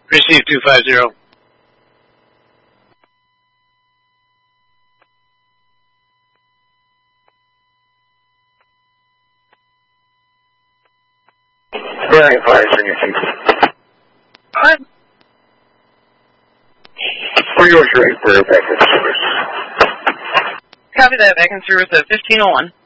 Receive 250. Bearing 532. What? For yours, ready for backup service. Copy that, back in service at 1501.